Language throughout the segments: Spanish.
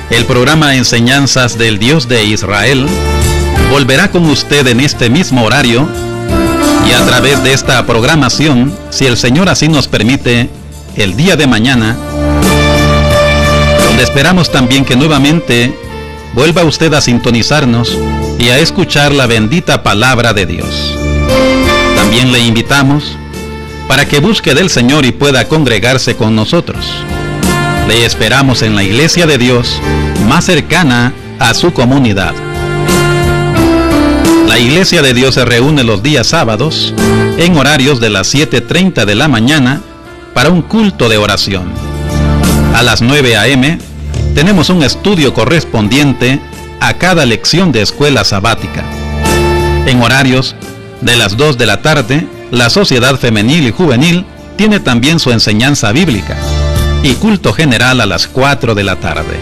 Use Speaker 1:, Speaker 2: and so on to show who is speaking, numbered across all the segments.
Speaker 1: El programa Enseñanzas del Dios de Israel volverá con usted en este mismo horario y a través de esta programación, si el Señor así nos permite, el día de mañana, donde esperamos también que nuevamente vuelva usted a sintonizarnos y a escuchar la bendita palabra de Dios. También le invitamos para que busque del Señor y pueda congregarse con nosotros. Le esperamos en la Iglesia de Dios más cercana a su comunidad. La Iglesia de Dios se reúne los días sábados en horarios de las 7:30 de la mañana para un culto de oración. A las 9 a.m. tenemos un estudio correspondiente a cada lección de escuela sabática. En horarios de las 2 de la tarde, la Sociedad Femenil y Juvenil tiene también su enseñanza bíblica y culto general a las 4 de la tarde.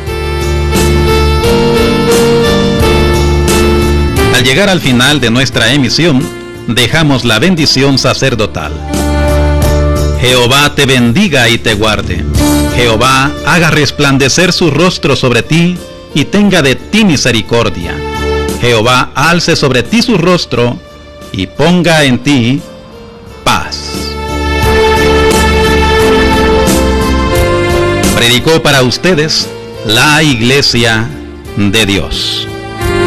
Speaker 1: Al llegar al final de nuestra emisión, dejamos la bendición sacerdotal. Jehová te bendiga y te guarde. Jehová haga resplandecer su rostro sobre ti y tenga de ti misericordia. Jehová alce sobre ti su rostro y ponga en ti paz. Predicó para ustedes la Iglesia de Dios.